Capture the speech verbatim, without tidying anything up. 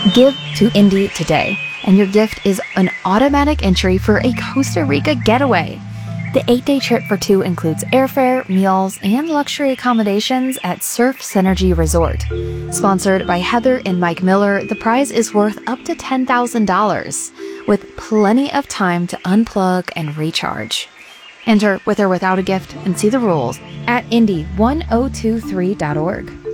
Give to Indy today, and your gift is an automatic entry for a Costa Rica getaway. The eight-day trip for two includes airfare, meals, and luxury accommodations at Surf Synergy Resort. Sponsored by Heather and Mike Miller, the prize is worth up to ten thousand dollars, with plenty of time to unplug and recharge. Enter with or without a gift and see the rules at indy ten twenty-three dot org.